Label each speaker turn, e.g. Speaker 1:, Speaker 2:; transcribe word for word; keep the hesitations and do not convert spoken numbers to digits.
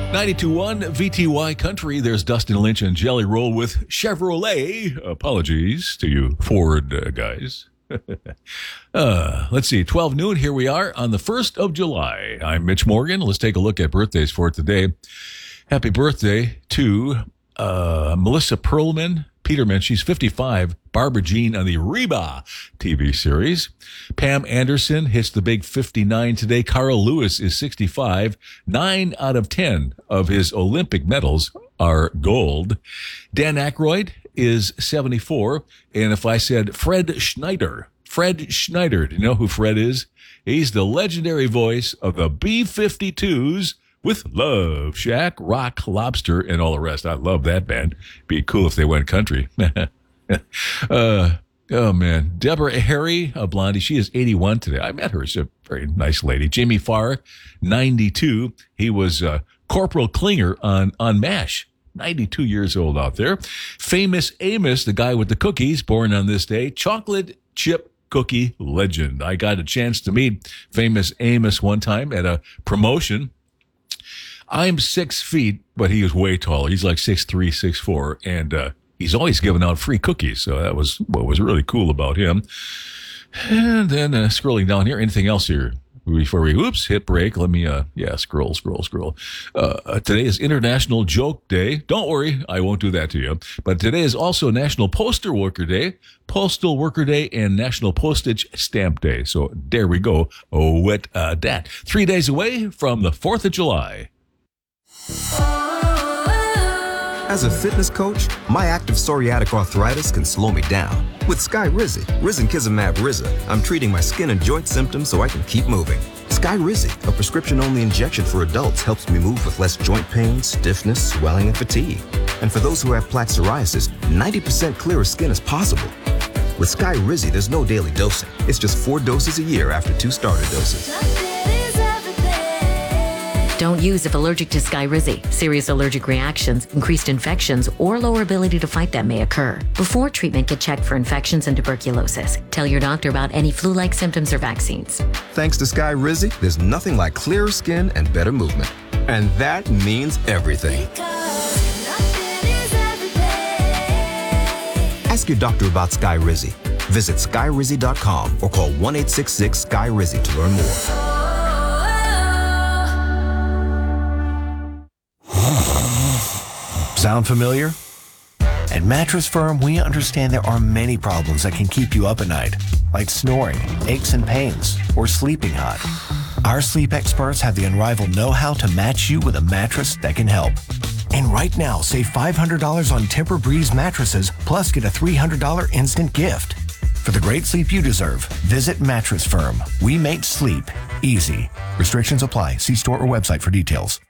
Speaker 1: ninety-two point one V T Y Country. There's Dustin Lynch and Jelly Roll with Chevrolet. Apologies to you Ford uh, guys. uh, let's see, twelve noon. Here we are on the first of July. I'm Mitch Morgan. Let's take a look at birthdays for today. Happy birthday to uh, Melissa Perlman Peterman. She's fifty-five. Barbara Jean on the Reba T V series. Pam Anderson hits the big fifty-nine today. Carl Lewis is sixty-five. Nine out of ten of his Olympic medals are gold. Dan Aykroyd is seventy-four. And if I said Fred Schneider, Fred Schneider, do you know who Fred is? He's the legendary voice of the B fifty-twos with Love Shack, Rock Lobster, and all the rest. I love that band. Be cool if they went country. uh, oh, man. Deborah Harry, a Blondie, she is eighty-one today. I met her. She's a very nice lady. Jamie Farr, ninety-two. He was uh, Corporal Klinger on, on MASH. ninety-two years old out there. Famous Amos, the guy with the cookies, born on this day. Chocolate chip cookie legend. I got a chance to meet Famous Amos one time at a promotion. I'm six feet, but he is way taller. He's like six three, six four, and uh, he's always giving out free cookies. So that was what was really cool about him. And then uh, scrolling down here, anything else here before we, oops, hit break? Let me, uh, yeah, scroll, scroll, scroll. Uh, today is International Joke Day. Don't worry, I won't do that to you. But today is also National Postal Worker Day, Postal Worker Day, and National Postage Stamp Day. So there we go. Oh, what uh, that. Three days away from the fourth of July.
Speaker 2: As a fitness coach, my active psoriatic arthritis can slow me down. With Skyrizi, Risankizumab Riza, I'm treating my skin and joint symptoms so I can keep moving. Skyrizi, a prescription-only injection for adults, helps me move with less joint pain, stiffness, swelling, and fatigue. And for those who have plaque psoriasis, ninety percent clearer skin is possible. With Skyrizi, there's no daily dosing. It's just four doses a year after two starter doses.
Speaker 3: Don't use if allergic to Skyrizi. Serious allergic reactions, increased infections, or lower ability to fight them may occur. Before treatment, get checked for infections and tuberculosis. Tell your doctor about any flu-like symptoms or vaccines.
Speaker 2: Thanks to Skyrizi, there's nothing like clearer skin and better movement. And that means everything. Ask your doctor about Skyrizi. Visit Skyrizi dot com or call one eight six six Sky Rizi to learn more.
Speaker 4: Sound familiar? At Mattress Firm, we understand there are many problems that can keep you up at night, like snoring, aches and pains, or sleeping hot. Our sleep experts have the unrivaled know-how to match you with a mattress that can help. And right now, save five hundred dollars on Tempur-Breeze mattresses, plus get a three hundred dollars instant gift. For the great sleep you deserve, visit Mattress Firm. We make sleep easy. Restrictions apply. See store or website for details.